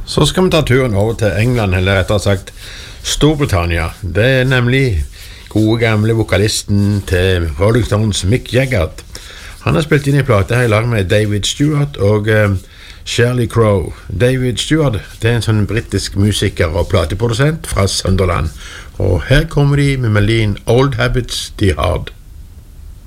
Så skal vi ta turen over til England, eller rettere sagt Storbritannia. Det nemlig gode gamle vokalisten til Rolling Stones, Mick Jagger. Han har spilt inn i plate her i lag med David Stewart og Shirley Crow. David Stewart det en sånn britisk musiker og plateprodusent fra Sunderland. Og her kommer de med melodien Old Habits Die Hard.